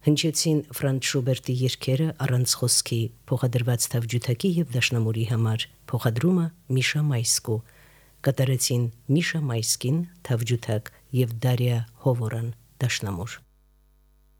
Հնչեցին Ֆրանց Շուբերտի երգերը առանց խոսքի փոխադրված թավջութակի եւ դաշնամուրի համար, փոխադրումը Միշա Մայսկու, կատարեցին Միշա Մայսկին թավջութակ եւ Դարիա Հովորան դաշնամուր։